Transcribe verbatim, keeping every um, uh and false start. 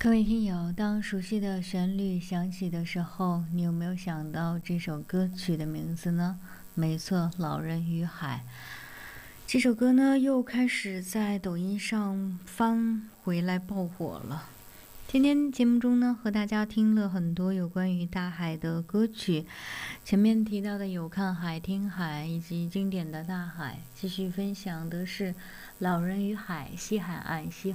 各位听友，当熟悉的旋律响起的时候，你有没有想到这首歌曲的名字呢？没错，《老人与海》。这首歌呢，又开始在抖音上翻回来爆火了。今天节目中呢，和大家听了很多有关于大海的歌曲，前面提到的有看海、听海以及经典的大海。继续分享的是《老人与海》，西海岸西。